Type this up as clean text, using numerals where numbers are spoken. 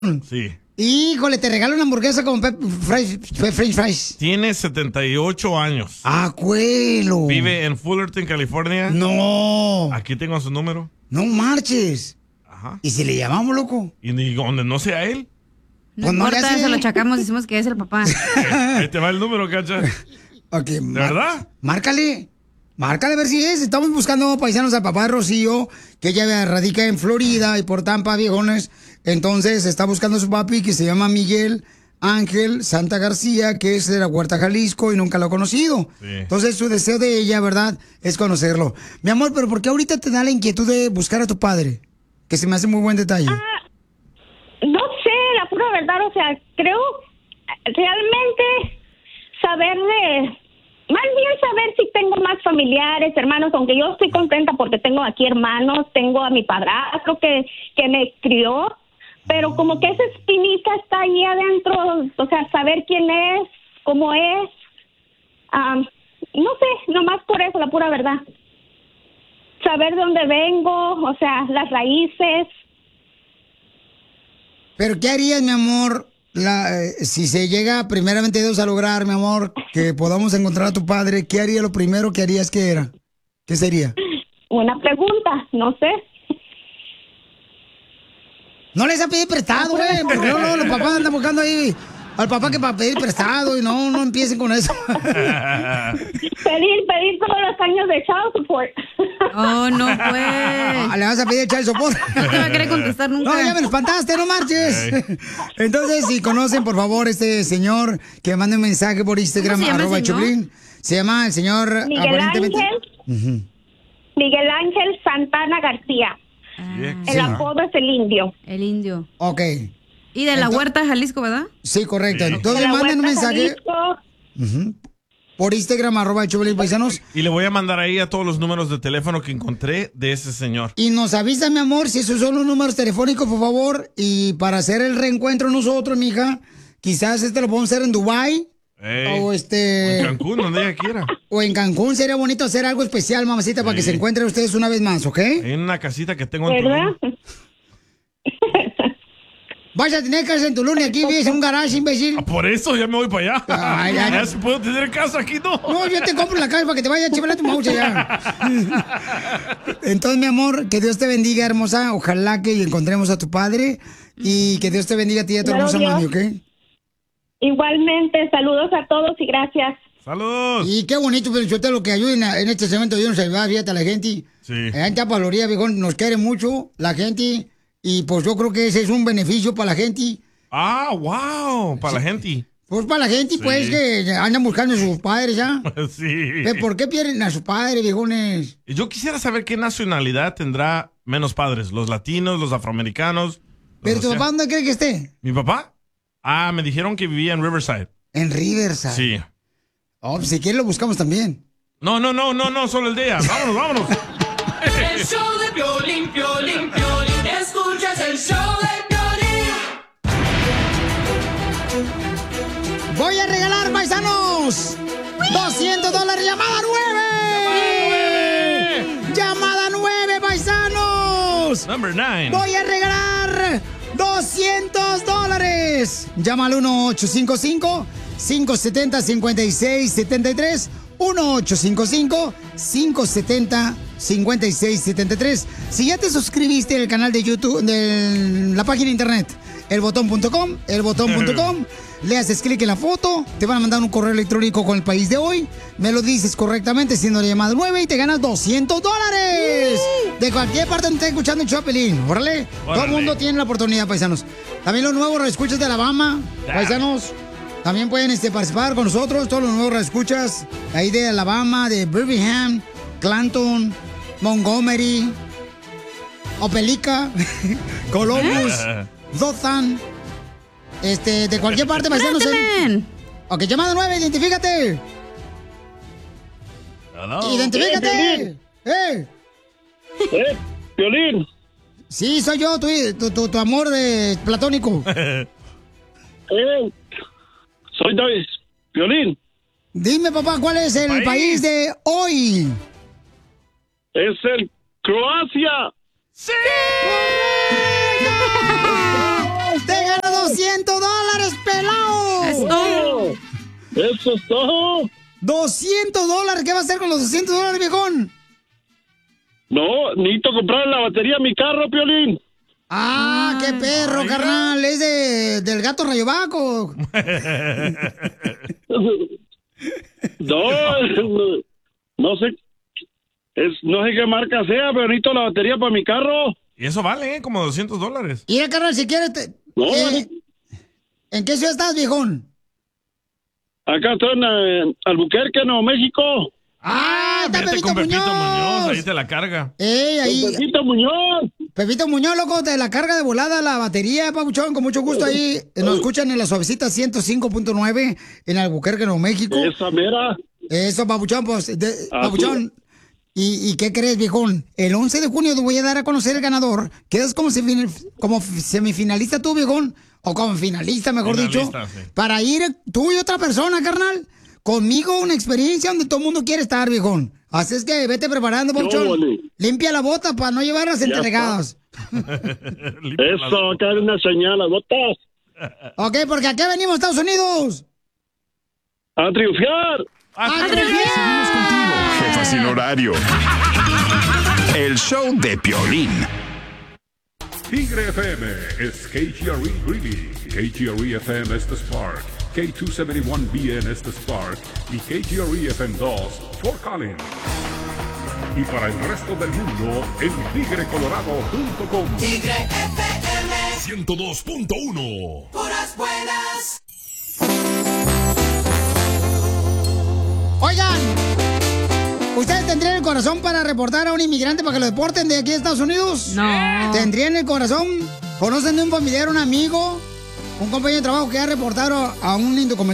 Sí. Híjole, te regalo una hamburguesa con french fries. Tiene 78 años. ¡Acuelo! Vive en Fullerton, California. ¡No! Aquí tengo su número. ¡No marches! Ajá. ¿Y si le llamamos, loco? ¿Y donde no sea él? No importa, se lo achacamos, decimos que es el papá. Ahí te va el número, cacha. Okay, ¿De verdad? Márcale a ver si es. Estamos buscando paisanos al papá de Rocío, que ella radica en Florida y por Tampa, viejones. Entonces está buscando a su papi, que se llama Miguel Ángel Santa García, que es de la Huerta, Jalisco, y nunca lo ha conocido. Sí. Entonces su deseo de ella, ¿verdad?, es conocerlo. Mi amor, pero ¿por qué ahorita te da la inquietud de buscar a tu padre? Que se me hace muy buen detalle. No sé, la pura verdad, o sea, creo realmente más bien saber si tengo más familiares, hermanos, aunque yo estoy contenta porque tengo aquí hermanos, tengo a mi padrastro que me crió, pero como que esa espinita está ahí adentro, o sea, saber quién es, cómo es, no sé, nomás por eso, la pura verdad. Saber de dónde vengo, o sea, las raíces. ¿Pero qué harías, mi amor, si se llega primeramente Dios a lograr, mi amor, que podamos encontrar a tu padre? ¿Qué haría lo primero que harías que era? ¿Qué sería? Una pregunta, no sé. No les ha pedido prestado, güey, porque no, los papás andan buscando ahí al papá que para pedir prestado y no empiecen con eso. Pedir todos los años de child support. Oh, no, pues. Le vas a pedir child support. No te va a querer contestar nunca. No, ya me lo espantaste, no marches. Entonces, si conocen, por favor, este señor, que mande un mensaje por Instagram, @Choplin. Se llama el señor Miguel Ángel. Miguel Ángel Santana García. El apodo es el Indio. El Indio. Ok. Y de la Huerta, Jalisco, ¿verdad? Sí, correcto. Entonces manden un mensaje por Instagram, @Choplin Paisanos. Y le voy a mandar ahí a todos los números de teléfono que encontré de ese señor. Y nos avisa, mi amor, si esos son los números telefónicos, por favor. Y para hacer el reencuentro nosotros, mija, quizás lo podemos hacer en Dubái. O en Cancún, donde ella quiera. O en Cancún, sería bonito hacer algo especial, mamacita, para que se encuentren ustedes una vez más, ¿ok? En una casita que tengo en Tulum. Vaya a tener casa en Tulum y aquí vives en un garage, imbécil. Por eso ya me voy para allá. Ay, ya si puedo tener casa aquí, no. No, yo te compro la casa para que te vaya a chivar tu mouse ya. Entonces, mi amor, que Dios te bendiga, hermosa. Ojalá que encontremos a tu padre y que Dios te bendiga a ti y a tu hermosa mami, ¿ok? Igualmente, saludos a todos y gracias. ¡Saludos! Y qué bonito, pero yo te lo que ayuden en este segmento de nos ayudar, fíjate, a la gente. Sí. En Tapaloría, viejón, nos quiere mucho la gente. Y pues yo creo que ese es un beneficio para la gente. Ah, wow, para la gente. Pues para la gente, pues, que andan buscando a sus padres, ¿ya? Sí. ¿Por qué pierden a sus padres, viejones? Yo quisiera saber qué nacionalidad tendrá menos padres, los latinos, los afroamericanos. ¿Pero tu papá dónde cree que esté? ¿Mi papá? Ah, me dijeron que vivía en Riverside. ¿En Riverside? Sí. Oh, pues si quieres lo buscamos también. No, solo el de ella. Vámonos. El show de Piolín, Piolín, Piolín. Escuchas el show de Piolín. Voy a regalar, paisanos, $200. ¡Llamada 9! ¡Llamada 9, paisanos! Number 9. Voy a regalar $200. Llama al 1-855-570-5673. 1-855-570-5673. Si ya te suscribiste al canal de YouTube, de la página de internet, elbotón.com, le haces clic en la foto, te van a mandar un correo electrónico con el país de hoy, me lo dices correctamente siendo la llamada 9 y te ganas $200. De cualquier parte donde estés escuchando el Chopelín, órale. Todo el mundo tiene la oportunidad, paisanos. También los nuevos escuchas de Alabama, paisanos. También pueden participar con nosotros, todos los nuevos escuchas ahí de Alabama, de Birmingham, Clanton, Montgomery, Opelika, Columbus, Dothan, de cualquier parte, paisanos. Ok, llamada 9, identifícate. Hello. Identifícate. Piolín. Sí, soy yo, tu amor platónico. Soy David. Piolín. Dime, papá, ¿cuál es el país de hoy? Es el Croacia. ¡Sí! Eso es todo. $200. ¿Qué va a hacer con los $200, viejón? No, necesito comprar la batería a mi carro, Piolín. Ah, qué perro, carnal. Es del gato Rayovaco. No sé. No sé qué marca sea, pero necesito la batería para mi carro. Y eso vale, como $200. Mira, carnal, si quieres... ¿En qué ciudad estás, viejón? Acá estoy en Albuquerque, Nuevo México. ¡Ah! ¡Está Vete Pepito con Pepito Muñoz, Muñoz! ahí te la carga. Ahí. Pepito Muñoz. Pepito Muñoz, loco, te la carga de volada la batería, papuchón, con mucho gusto ahí. Nos escuchan en la suavecita 105.9 en Albuquerque, Nuevo México. Esa mera. Eso, papuchón, pues, papuchón. ¿Y qué crees, viejón? El 11 de junio te voy a dar a conocer el ganador. Quedas como semifinalista tú, viejón. O como finalista, mejor dicho. Sí. Para ir tú y otra persona, carnal. Conmigo una experiencia donde todo el mundo quiere estar, viejón. Así es que vete preparando, papuchón. Limpia la bota para no llevar las entregadas. Eso, acá hay una señal, las botas. Ok, porque aquí venimos, Estados Unidos. A triunfar. ¡A triunfar! Seguimos contigo, jefa sin horario. El show de Piolín. Tigre FM es KGRE Greeley, KGRE FM es The Spark, K271BN es The Spark y KGRE FM 2 Fort Collins. Y para el resto del mundo en tigrecolorado.com. Tigre FM 102.1. puras buenas. Oigan, ¿ustedes tendrían el corazón para reportar a un inmigrante para que lo deporten de aquí de Estados Unidos? No. ¿Tendrían el corazón? ¿Conocen de un familiar, un amigo, un compañero de trabajo que ha reportado a un indocumentado